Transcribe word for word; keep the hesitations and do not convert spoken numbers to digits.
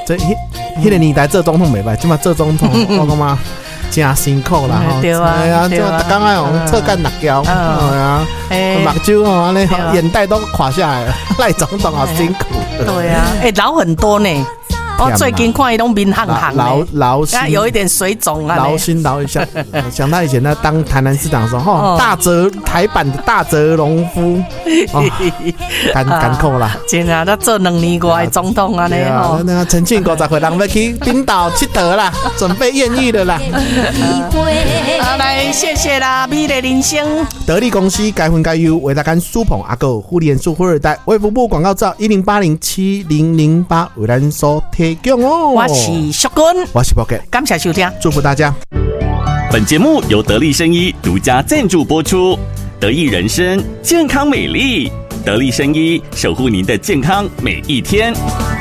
这迄迄个年代做总统袂歹，即马做总统我感觉真辛苦啦吼。 对啊， 哎呀，就逐工爱用侧干辣椒，哎呀，目睭吼安尼，眼袋都垮下来了。赖总统好辛苦。 对啊，哎，老很多呢。我最近看伊拢面憨憨的， 劳劳心， 有一点水肿啊。 劳心劳一下，想到以前他当台南市长的时候，吼，大泽台版的大泽农夫，艰艰苦啦。 真啊，他做两年过的总统啊，呢吼。 那陈庆五十岁人要去冰岛佚佗啦，准备艳遇了啦。 好，来谢谢啦，美丽人生。 得力公司该分该优，为大家苏捧阿狗互联数富二代，卫福部广告照一零八零七零零八为咱所提供哦。 我是淑君， 我是 Pocket， 感谢收听， 祝福大家。 本节目由得力生医独家赞助播出，得益人生健康美丽，得力生医守护您的健康每一天。